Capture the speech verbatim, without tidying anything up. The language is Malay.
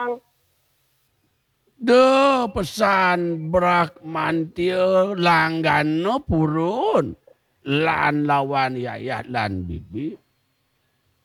De pesan brak mantil langgan no purun. Lan lawan yayah lan bibi.